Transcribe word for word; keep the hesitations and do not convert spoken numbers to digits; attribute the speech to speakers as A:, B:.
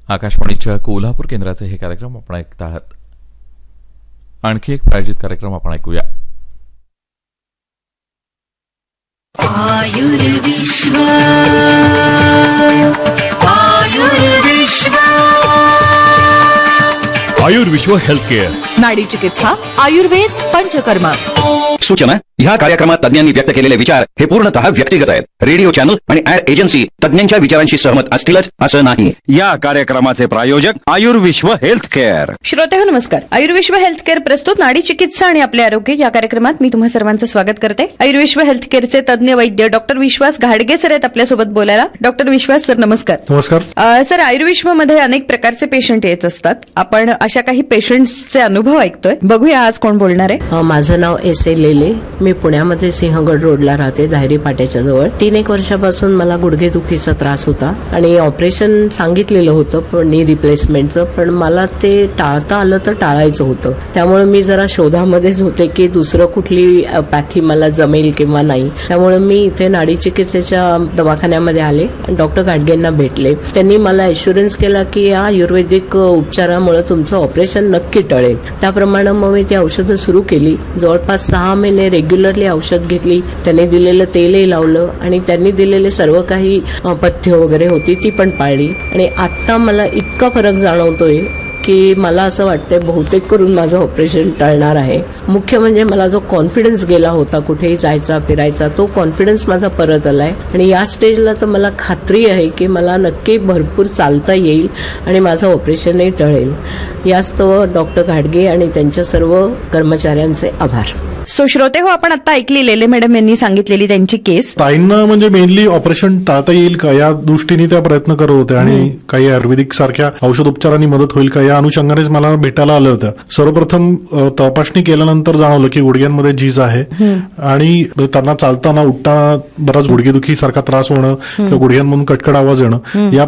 A: आकाशवाणीच्या कोल्हापूर केंद्राचे हे कार्यक्रम आपण ऐकत आहात. आणखी एक प्रायोजित कार्यक्रम आपण ऐकूया.
B: आयुर्विश्व आयुर्विश्व
C: आयुर्विश्व हेल्थ केअर,
D: नाडी चिकित्सा, आयुर्वेद, पंचकर्म.
E: सूचना: ह्या कार्यक्रमात तज्ञांनी व्यक्त केलेले विचार हे पूर्णतः व्यक्तिगत आहेत. रेडिओ चॅनल आणि ऍड एजन्सी तज्ञांच्या विचारांशी सहमत असतीलच असं नाही. या कार्यक्रमाचे प्रायोजक आयुर्विश्व हेल्थ केअर.
F: श्रोतेहो नमस्कार. आयुर्विश्व हेल्थ केअर प्रस्तुत नाडी चिकित्सा आणि आपले आरोग्य या कार्यक्रमात मी तुम्हा सर्वांचं स्वागत करते. आयुर्विश्व हेल्थ केअरचे तज्ञ वैद्य डॉक्टर विश्वास घाडगे सर आहेत आपल्यासोबत बोलायला. डॉक्टर विश्वास सर नमस्कार.
C: नमस्कार
F: सर. आयुर्विश्व मध्ये अनेक प्रकारचे पेशंट येत असतात. आपण अशा काही पेशंट्सचे अनुभव ऐकतोय. बघूया आज कोण बोलणार आहे.
G: माझं नाव एस ए लेले. मी पुण्यामध्ये सिंहगड रोडला राहते, धायरी पाट्याच्या जवळ. तीन एक वर्षापासून मला गुडघेदुखीचा त्रास होता आणि ऑपरेशन सांगितलेलं होतं नी रिप्लेसमेंटचं, पण मला ते टाळता आलं तर टाळायचं होतं. त्यामुळे मी जरा शोधामध्येच होते की दुसरं कुठली पॅथी मला जमेल किंवा नाही. त्यामुळे मी इथे नाडी चिकित्सेच्या दवाखान्यामध्ये आले आणि डॉक्टर घाडगेंना भेटले. त्यांनी मला ॲश्युरन्स केला की या आयुर्वेदिक उपचारामुळे तुमचं ऑपरेशन नक्की टळेल. त्याप्रमाणे मग मी ती औषधं सुरू केली. जवळपास सहा महिने रेग्युलरली औषध घेतली. त्यांनी दिलेलं तेलही लावलं आणि त्यांनी दिलेले सर्व काही पथ्य वगैरे होती ती पण पाळली. आणि आता मला इतका फरक जाणवतोय की मला असं वाटतंय बहुतेक करून माझं ऑपरेशन टळणार आहे. मुख्य म्हणजे मला जो कॉन्फिडन्स गेला होता कुठेही जायचा फिरायचा, तो कॉन्फिडन्स माझा परत आलाय. आणि या स्टेजला तर मला खात्री आहे की मला नक्की भरपूर चालता येईल आणि माझं ऑपरेशनही टळेल. यास्तव डॉक्टर घाडगे आणि त्यांच्या सर्व कर्मचाऱ्यांचे आभार.
F: सो श्रोते हो, आपण आता ऐकली लेले मॅडम यांनी सांगितलेली त्यांची केस.
C: ताईंना म्हणजे मेनली ऑपरेशन टाळता येईल का या दृष्टीने त्या प्रयत्न करत होत्या आणि काही आयुर्वेदिक सारख्या औषध उपचारांनी मदत होईल का या अनुषंगानेच मला भेटायला आलं होतं. सर्वप्रथम तपासणी केल्यानंतर जाणवलं की गुडघ्यांमध्ये झीज आहे आणि त्यांना चालताना उठताना बराच गुडघेदुखी सारखा त्रास होणं, गुडघ्यांमधून कटकट आवाज येणं, या